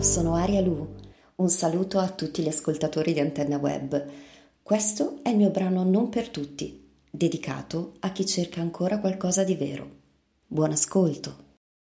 sono Aria Lu. Un saluto a tutti gli ascoltatori di Antenna Web. Questo è il mio brano Non per tutti, dedicato a chi cerca ancora qualcosa di vero. Buon ascolto.